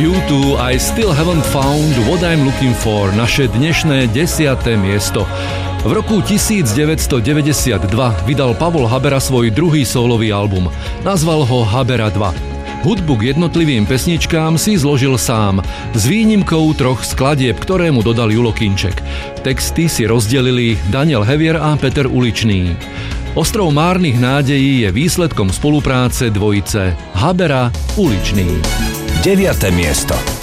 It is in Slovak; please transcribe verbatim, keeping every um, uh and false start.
U two, I still haven't found what I'm looking for, naše dnešné desiate miesto. V roku devätnásťstodeväťdesiatdva vydal Pavol Habera svoj druhý sólový album. Nazval ho Habera dva. Hudbu k jednotlivým pesničkám si zložil sám, s výnimkou troch skladieb, ktoré mu dodal Julo Kinček. Texty si rozdelili Daniel Hevier a Peter Uličný. Ostrov márnych nádejí je výsledkom spolupráce dvojice Habera Uličný. deviate miesto.